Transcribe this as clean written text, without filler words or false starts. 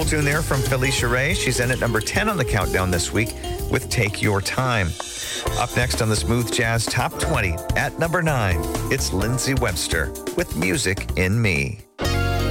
cool tune there from Felicia Ray. She's in at number 10 on the countdown this week with Take Your Time. Up next on the Smooth Jazz Top 20 at number 9, it's Lindsey Webster with Music in Me.